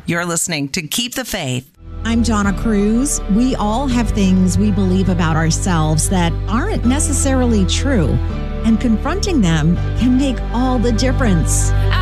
You're listening to Keep the Faith. I'm Jonna Cruz. We all have things we believe about ourselves that aren't necessarily true, and confronting them can make all the difference.